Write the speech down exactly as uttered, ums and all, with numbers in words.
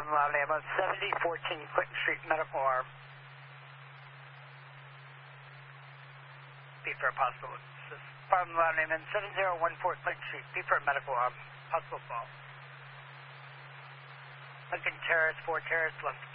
Department of Loud Ambulance, seventy fourteen Clinton Street, medical arm. B for possible. Department of Loud Ambulance, seven zero one four Clinton Street, B for medical arm, possible fall. Lincoln Terrace, four Terrace, left